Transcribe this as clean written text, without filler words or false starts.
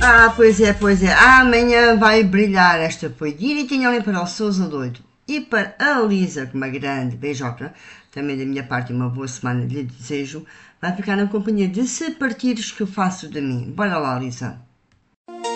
Pois é. Amanhã vai brilhar. Esta foi direitinho ali para o Sousa Doido. E para a Lisa, com uma grande beijota, também da minha parte uma boa semana lhe desejo, vai ficar na companhia de Se Partires Que Eu Faço de Mim. Bora lá, Lisa.